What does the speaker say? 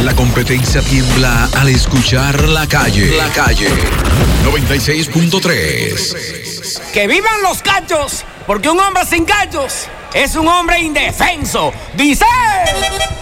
la competencia tiembla al escuchar La Calle. La Calle 96.3. ¡Que vivan los cachos! Porque un hombre sin cachos es un hombre indefenso. ¡Dice!